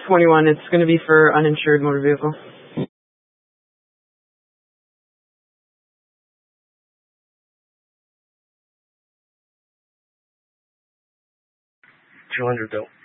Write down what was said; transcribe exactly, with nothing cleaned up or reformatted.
twenty-one. It's going to be for uninsured motor vehicle. two hundred dope.